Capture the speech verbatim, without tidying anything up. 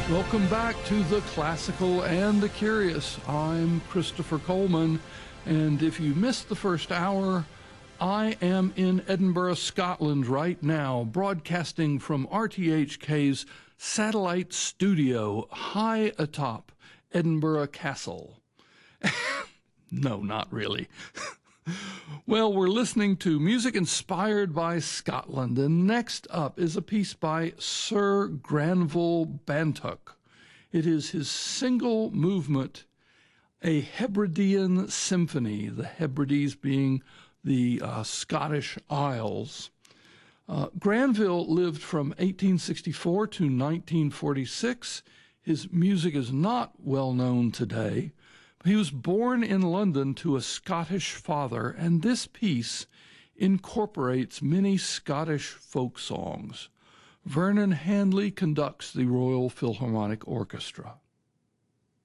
Welcome back to The Classical and the Curious. I'm Christopher Coleman, and if you missed the first hour, I am in Edinburgh, Scotland right now, broadcasting from R T H K's satellite studio high atop Edinburgh Castle. No, not really. Well, we're listening to music inspired by Scotland, and next up is a piece by Sir Granville Bantock. It is his single movement, A Hebridean Symphony, the Hebrides being the uh, Scottish Isles. Uh, Granville lived from eighteen sixty-four to nineteen forty-six. His music is not well known today. He was born in London to a Scottish father, and this piece incorporates many Scottish folk songs. Vernon Handley conducts the Royal Philharmonic Orchestra.